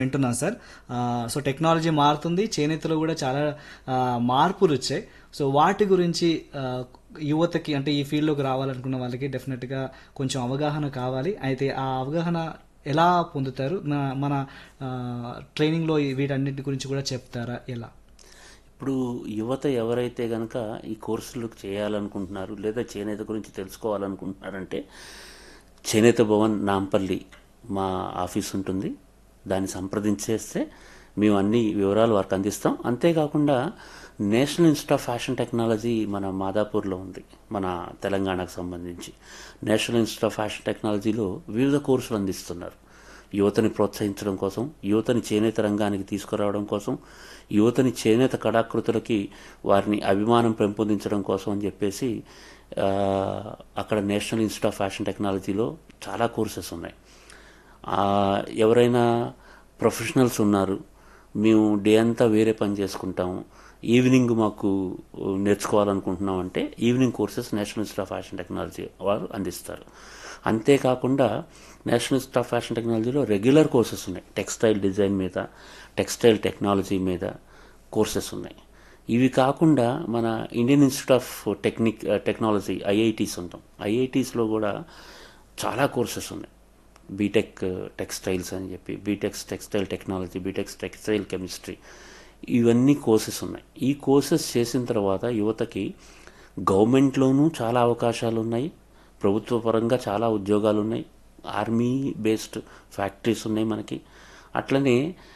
వింటున్నాను sir. So technology మారుతుంది. చేనేతలో కూడా చాలా మార్పులు వచ్చాయి. సో వాటి గురించి యువతకి అంటే ఈ ఫీల్డ్‌లోకి రావాలనుకున్న వాళ్ళకి డెఫినెట్‌గా కొంచెం అవగాహన కావాలి. అయితే ఆ అవగాహన ఎలా పొందుతారు? మన ట్రైనింగ్‌లో వీటన్నిటి గురించి కూడా చెప్తారా? ఎలా? ఇప్పుడు యువత ఎవరైతే గనక ఈ కోర్సులు చేయాలనుకుంటున్నారు లేదా చేనేత గురించి తెలుసుకోవాలనుకుంటున్నారంటే చేనేత భవన్ నాంపల్లి మా ఆఫీస్ ఉంటుంది. దాన్ని సంప్రదించేస్తే మేము అన్ని వివరాలు వారికి అందిస్తాం. అంతేకాకుండా national institute of fashion technology మన మాదాపూర్లో ఉంది, మన తెలంగాణకు సంబంధించి. నేషనల్ ఇన్స్టిట్యూట్ ఆఫ్ ఫ్యాషన్ టెక్నాలజీలో వివిధ కోర్సులు అందిస్తున్నారు. యువతని ప్రోత్సహించడం కోసం, యువతని చేనేత రంగానికి తీసుకురావడం కోసం, యువతని చేనేత కళాకృతులకి వారిని అభిమానం పెంపొందించడం కోసం అని చెప్పేసి అక్కడ నేషనల్ ఇన్స్టిట్యూట్ ఆఫ్ ఫ్యాషన్ టెక్నాలజీలో చాలా కోర్సెస్ ఉన్నాయి. ఎవరైనా ప్రొఫెషనల్స్ ఉన్నారు, మేము డే అంతా వేరే పని చేసుకుంటాము, ఈవినింగ్ మాకు నేర్చుకోవాలనుకుంటున్నాం అంటే evening courses national institute of fashion technology వారు అందిస్తారు. అంతేకాకుండా నేషనల్ ఇన్స్టిట్యూట్ ఆఫ్ ఫ్యాషన్ టెక్నాలజీలో రెగ్యులర్ కోర్సెస్ ఉన్నాయి. టెక్స్టైల్ డిజైన్ మీద, టెక్స్టైల్ టెక్నాలజీ మీద కోర్సెస్ ఉన్నాయి. ఇవి కాకుండా మన Indian institute of technology IITs ఉంటాం. ఐఐటీస్లో కూడా చాలా కోర్సెస్ ఉన్నాయి. బీటెక్ టెక్స్టైల్స్ అని చెప్పి, BTechs textile technology, BTechs textile chemistry, ఇవన్నీ కోర్సెస్ ఉన్నాయి. ఈ కోర్సెస్ చేసిన తర్వాత యువతకి గవర్నమెంట్లోనూ చాలా అవకాశాలు ఉన్నాయి, ప్రభుత్వ పరంగా చాలా ఉద్యోగాలు ఉన్నాయి, ఆర్మీ బేస్డ్ ఫ్యాక్టరీస్ ఉన్నాయి మనకి. అట్లనే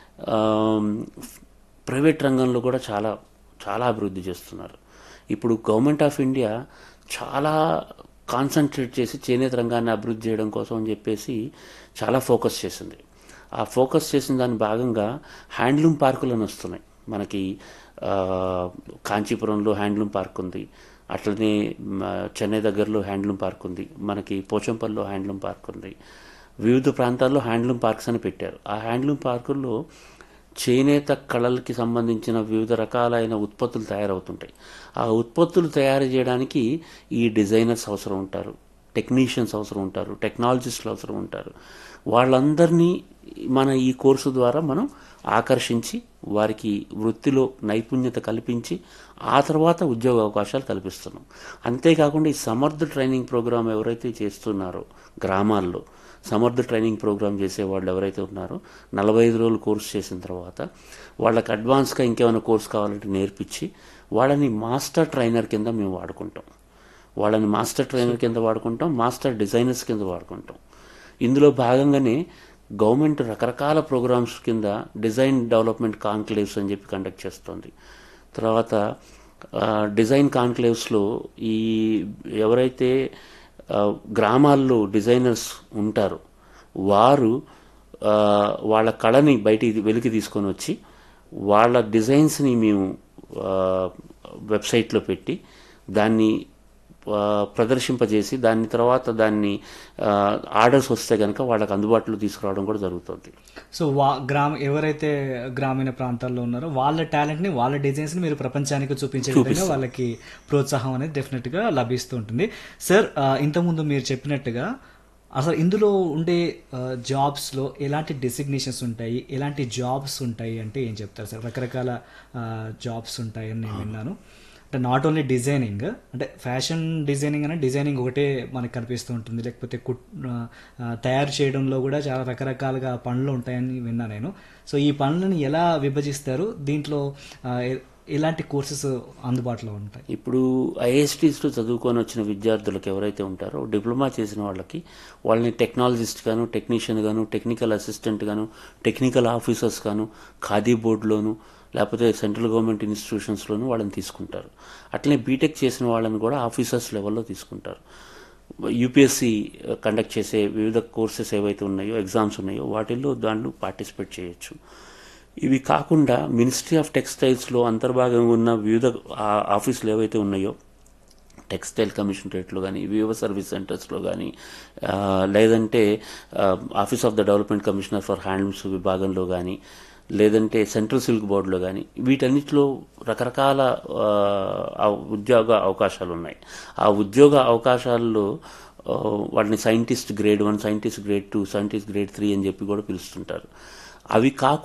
ప్రైవేట్ రంగంలో కూడా చాలా చాలా అభివృద్ధి చేస్తున్నారు. ఇప్పుడు గవర్నమెంట్ ఆఫ్ ఇండియా చాలా కాన్సన్ట్రేట్ చేసి చేనేత రంగాన్ని అభివృద్ధి చేయడం కోసం అని చెప్పేసి చాలా ఫోకస్ చేసింది. ఆ ఫోకస్ చేసిన దాని భాగంగా హ్యాండ్లూమ్ పార్కులను వస్తున్నాయి మనకి. కాంచీపురంలో హ్యాండ్లూమ్ పార్క్ ఉంది, అట్లనే చెన్నై దగ్గరలో హ్యాండ్లూమ్ పార్క్ ఉంది, మనకి పోచంపల్లిలో హ్యాండ్లూమ్ పార్క్ ఉంది. వివిధ ప్రాంతాల్లో హ్యాండ్లూమ్ పార్క్స్ అని పెట్టారు. ఆ హ్యాండ్లూమ్ పార్కుల్లో చేనేత కళలకి సంబంధించిన వివిధ రకాలైన ఉత్పత్తులు తయారవుతుంటాయి. ఆ ఉత్పత్తులు తయారు చేయడానికి ఈ డిజైనర్స్ అవసరం ఉంటారు, టెక్నీషియన్స్ అవసరం ఉంటారు, టెక్నాలజిస్టులు అవసరం ఉంటారు. వాళ్ళందరినీ మన ఈ కోర్సు ద్వారా మనం ఆకర్షించి వారికి వృత్తిలో నైపుణ్యత కల్పించి ఆ తర్వాత ఉద్యోగ అవకాశాలు కల్పిస్తున్నాం. అంతేకాకుండా ఈ సమర్థ ట్రైనింగ్ ప్రోగ్రాం ఎవరైతే చేస్తున్నారో గ్రామాల్లో సమర్థ ట్రైనింగ్ ప్రోగ్రామ్ చేసే వాళ్ళు ఎవరైతే ఉన్నారో 45 రోజులు కోర్సు చేసిన తర్వాత వాళ్ళకి అడ్వాన్స్గా ఇంకేమైనా కోర్సు కావాలంటే నేర్పించి వాళ్ళని మాస్టర్ ట్రైనర్ కింద మేము వాడుకుంటాం. మాస్టర్ డిజైనర్స్ కింద వాడుకుంటాం. ఇందులో భాగంగానే గవర్నమెంట్ రకరకాల ప్రోగ్రామ్స్ కింద డిజైన్ డెవలప్మెంట్ కాన్క్లేవ్స్ అని చెప్పి కండక్ట్ చేస్తుంది. తర్వాత డిజైన్ కాన్క్లేవ్స్లో ఈ ఎవరైతే గ్రామాల్లో డిజైనర్స్ ఉంటారో వారు వాళ్ళ కళని వెలికి తీసుకొని వచ్చి వాళ్ళ డిజైన్స్ని మేము వెబ్సైట్లో పెట్టి దాన్ని ప్రదర్శింపజేసి దాన్ని ఆర్డర్స్ వస్తే కనుక వాళ్ళకి అందుబాటులో తీసుకురావడం కూడా జరుగుతుంది. సో ఎవరైతే గ్రామీణ ప్రాంతాల్లో ఉన్నారో వాళ్ళ టాలెంట్ని, వాళ్ళ డిజైన్స్ని మీరు ప్రపంచానికి చూపించే విధంగా వాళ్ళకి ప్రోత్సాహం అనేది డెఫినెట్గా లభిస్తూ ఉంటుంది. సార్, ఇంతకుముందు మీరు చెప్పినట్టుగా అసలు ఇందులో ఉండే జాబ్స్లో ఎలాంటి డెసిగ్నేషన్స్ ఉంటాయి, ఎలాంటి జాబ్స్ ఉంటాయి అంటే ఏం చెప్తారు సార్? రకరకాల జాబ్స్ ఉంటాయని నేను విన్నాను. అంటే నాట్ ఓన్లీ డిజైనింగ్, అంటే ఫ్యాషన్ డిజైనింగ్ అనే డిజైనింగ్ ఒకటే మనకు కనిపిస్తూ ఉంటుంది, లేకపోతే తయారు చేయడంలో కూడా చాలా రకరకాలుగా పనులు ఉంటాయని విన్నా నేను. సో ఈ పనులను ఎలా విభజిస్తారు? దీంట్లో ఎలాంటి కోర్సెస్ అందుబాటులో ఉంటాయి? ఇప్పుడు ఐఎస్టీస్లో చదువుకొని వచ్చిన విద్యార్థులకు ఎవరైతే ఉంటారో డిప్లొమా చేసిన వాళ్ళని టెక్నాలజిస్ట్ గాను, టెక్నీషియన్ గాను, టెక్నికల్ అసిస్టెంట్ గాను, టెక్నికల్ ఆఫీసర్స్ గాను, ఖాదీ బోర్డులోను లేకపోతే సెంట్రల్ గవర్నమెంట్ ఇన్స్టిట్యూషన్స్లోనూ వాళ్ళని తీసుకుంటారు. అట్లనే బీటెక్ చేసిన వాళ్ళని కూడా ఆఫీసర్స్ లెవెల్లో తీసుకుంటారు. యూపీఎస్సీ కండక్ట్ చేసే వివిధ కోర్సెస్ ఏవైతే ఉన్నాయో, ఎగ్జామ్స్ ఉన్నాయో వాటిల్లో దాంట్లో పార్టిసిపేట్ చేయొచ్చు. ఇవి కాకుండా మినిస్ట్రీ ఆఫ్ టెక్స్టైల్స్లో అంతర్భాగంగా ఉన్న వివిధ ఆఫీసులు ఏవైతే ఉన్నాయో, టెక్స్టైల్ కమిషనరేట్లో కానీ, వివో సర్వీస్ సెంటర్స్లో కానీ, లేదంటే office of the development commissioner for handlooms విభాగంలో కానీ, లేదంటే సెంట్రల్ సిల్క్ బోర్డులో కానీ, వీటన్నిటిలో రకరకాల ఉద్యోగ అవకాశాలు ఉన్నాయి. ఆ ఉద్యోగ అవకాశాల్లో వాటిని scientist grade 1, scientist grade 2, scientist grade 3 అని చెప్పి కూడా పిలుస్తుంటారు. అవి కాకుండా